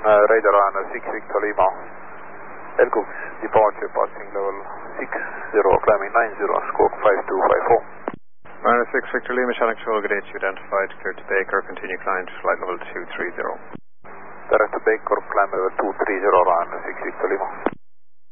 radar on 6 Victor Lima. Elcooks departure passing level 60, climbing 90, squawk 5254. Minus 6 Victor Lima, Shannon Shoal, good you identified, clear to Baker, continue climb to flight level 230. Direct to Baker, climb level 230 on 6 Victor Lima.